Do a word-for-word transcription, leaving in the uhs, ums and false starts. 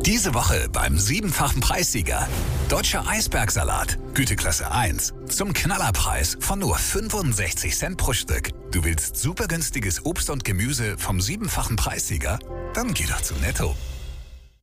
Diese Woche beim siebenfachen Preissieger. Deutscher Eisbergsalat, Güteklasse eins. Zum Knallerpreis von nur fünfundsechzig Cent pro Stück. Du willst super günstiges Obst und Gemüse vom siebenfachen Preissieger? Dann geh doch zu Netto.